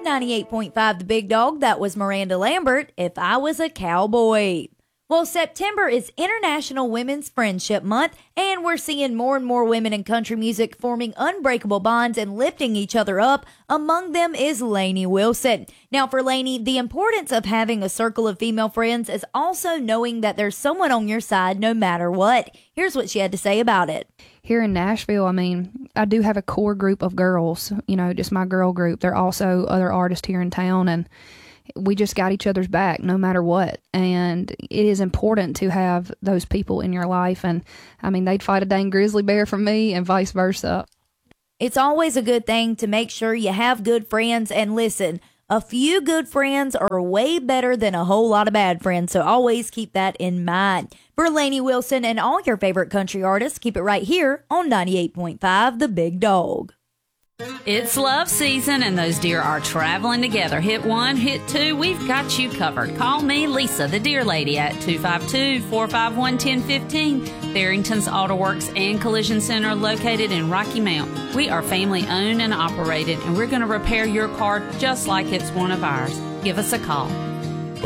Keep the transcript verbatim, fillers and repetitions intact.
ninety-eight point five The Big Dog, that was Miranda Lambert, If I Was a Cowboy. Well, September is International Women's Friendship Month, and we're seeing more and more women in country music forming unbreakable bonds and lifting each other up. Among them is Lainey Wilson. Now, for Lainey, the importance of having a circle of female friends is also knowing that there's someone on your side no matter what. Here's what she had to say about it. Here in Nashville, I mean, I do have a core group of girls, you know, just my girl group. There are also other artists here in town, and we just got each other's back no matter what. And it is important to have those people in your life. And I mean, they'd fight a dang grizzly bear for me and vice versa. It's always a good thing to make sure you have good friends. And listen, a few good friends are way better than a whole lot of bad friends. So always keep that in mind. For Lainey Wilson and all your favorite country artists, keep it right here on ninety-eight point five The Big Dog. It's love season and those deer are traveling together. Hit one, hit two, we've got you covered. Call me, Lisa, the Deer Lady, at two five two, four five one, one zero one five. Barrington's Auto Works and Collision Center located in Rocky Mount. We are family owned and operated, and we're going to repair your car just like it's one of ours. Give us a call.